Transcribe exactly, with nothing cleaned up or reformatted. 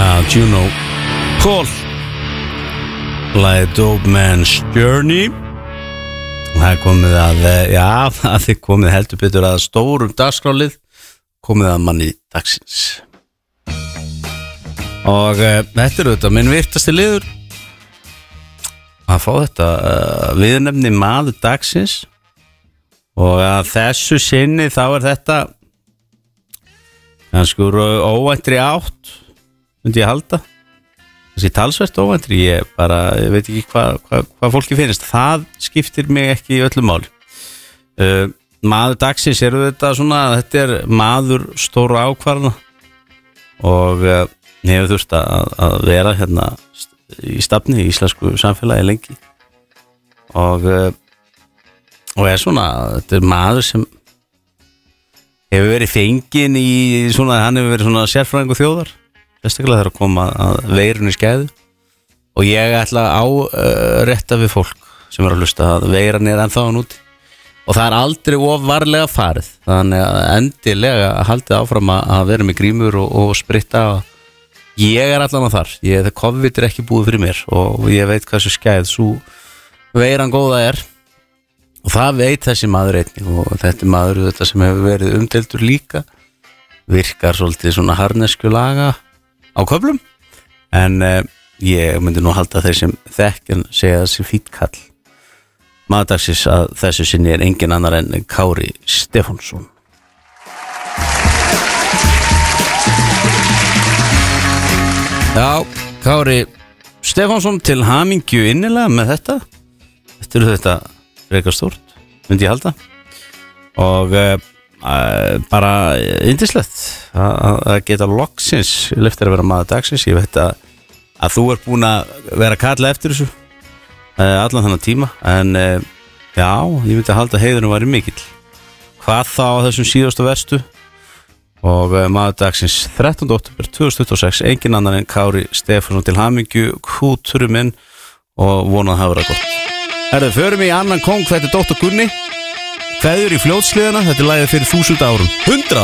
Já, Juno Cole Lagið Dope Man's Journey. Það er komið að, já, það er komið heldur betur að stórum dagskrálið, komið að manni dagsins. Og uh, þetta er auðvitað minn virtasti liður að fá þetta uh, viðnefni maður dagsins, og að þessu sinni þá er þetta kannski úr óvæntri átt, myndi ég halda. Þessi talsvert óvæntri, ég bara, ég veit ekki hvað hva, hva fólki finnst. Það skiptir mig ekki í öllum máli. Uh, maður dagsins eru þetta svona, þetta er maður stóra ákvarðana og uh, hefur þurft að, að vera hérna í stafni í íslensku samfélagi lengi og, uh, og er svona, þetta er maður sem hefur verið fenginn í svona, hann hefur verið svona sérfræðingur þjóðar, sérstaklega þegar að koma að veirunni skæðu, og ég ætla á uh, rétta við fólk sem er að hlusta að veiran er ennþá hann úti og það er aldrei of varlega farið, þannig að endilega haldið áfram að vera með grímur og, og spritta. Ég er allan á þar, ég, það COVID er ekki búið fyrir mér og ég veit hvað svo skæð svo veiran góða er, og það veit þessi maður einnig, og þetta er maður þetta sem hefur verið umdeildur líka, virkar svolítið svona harnesku laga á köflum, en uh, ég myndi nú halda þeir sem þekkjan segja þessi fýtt kall. Maðurdagsins að þessu sinni er engin annar en Kári Stefánsson. Já, Kári Stefánsson, til hamingju innilega með þetta. Þetta er þetta frekar stórt, myndi ég halda, og uh, uh, bara yndislegt að geta loksins leftir að vera maður dagsins. Ég veit að, að þú er búin að vera að kalla eftir þessu uh, allan þannig tíma, en uh, já, ég myndi að halda að heiðurinn væri mikill. Hvað þá á þessum síðustu verstu, og uh, maður dagsins þrettánda október tvö þúsund tuttugu og sex, engin annar en Kári Stefánsson, til hamingju, kúturum minn, og vonað að hafa það gott. Herðu, förum í annan kóng, þetta er doktor Gunni, kveður í Fljótshlíðina, þetta er lagið fyrir þúsund árum, hundrað